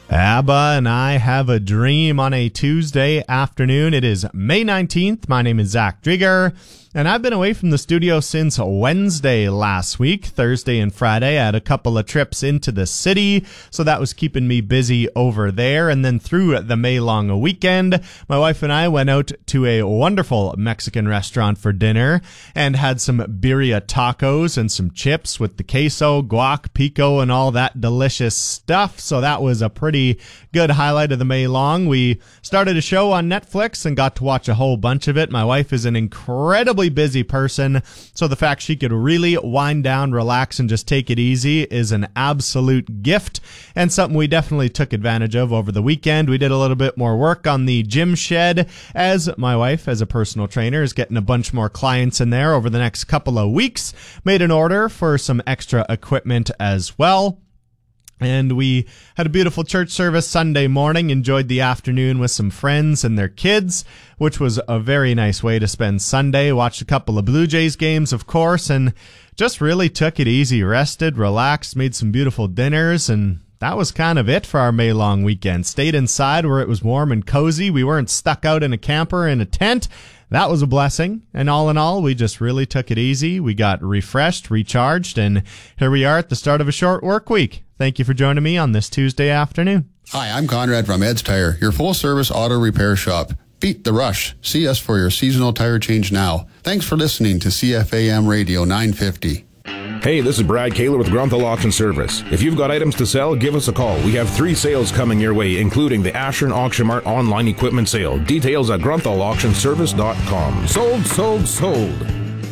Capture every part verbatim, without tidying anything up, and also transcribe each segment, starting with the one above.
ABBA and I Have a Dream on a Tuesday afternoon. It is May nineteenth. My name is Zach Drieger, and I've been away from the studio since Wednesday last week. Thursday and Friday, I had a couple of trips into the city, so that was keeping me busy over there. And then through the May-long weekend, my wife and I went out to a wonderful Mexican restaurant for dinner and had some birria tacos and some chips with the queso, guac, pico, and all that delicious stuff. So that was a pretty good highlight of the May long. We started a show on Netflix and got to watch a whole bunch of it. My wife is an incredibly busy person, so the fact she could really wind down, relax, and just take it easy is an absolute gift, and something we definitely took advantage of over the weekend. We did a little bit more work on the gym shed, as my wife, as a personal trainer, is getting a bunch more clients in there over the next couple of weeks. Made an order for some extra equipment as well. And we had a beautiful church service Sunday morning, enjoyed the afternoon with some friends and their kids, which was a very nice way to spend Sunday. Watched a couple of Blue Jays games, of course, and just really took it easy, rested, relaxed, made some beautiful dinners, and that was kind of it for our May-long weekend. Stayed inside where it was warm and cozy. We weren't stuck out in a camper in a tent. That was a blessing, and all in all, we just really took it easy. We got refreshed, recharged, and here we are at the start of a short work week. Thank you for joining me on this Tuesday afternoon. Hi, I'm Conrad from Ed's Tire, your full-service auto repair shop. Beat the rush. See us for your seasonal tire change now. Thanks for listening to C F A M Radio nine fifty. Hey, this is Brad Kaler with Grunthal Auction Service. If you've got items to sell, give us a call. We have three sales coming your way, including the Ashern Auction Mart online equipment sale. Details at grunthal auction service dot com. Sold, sold, sold.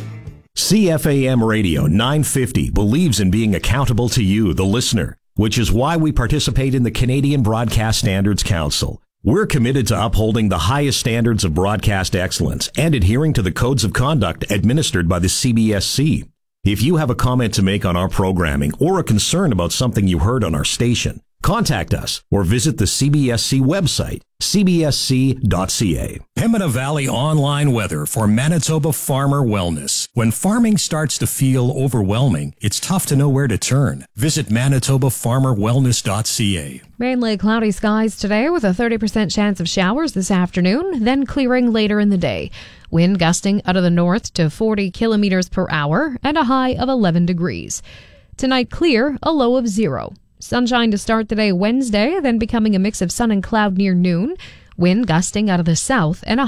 C F A M Radio nine fifty believes in being accountable to you, the listener, which is why we participate in the Canadian Broadcast Standards Council. We're committed to upholding the highest standards of broadcast excellence and adhering to the codes of conduct administered by the C B S C. If you have a comment to make on our programming or a concern about something you heard on our station, contact us or visit the C B S C website, c b s c dot c a. Pembina Valley online weather for Manitoba Farmer Wellness. When farming starts to feel overwhelming, it's tough to know where to turn. Visit manitoba farmer wellness dot c a. Mainly cloudy skies today with a thirty percent chance of showers this afternoon, then clearing later in the day. Wind gusting out of the north to forty kilometers per hour and a high of eleven degrees. Tonight clear, a low of zero. Sunshine to start the day Wednesday, then becoming a mix of sun and cloud near noon. Wind gusting out of the south and a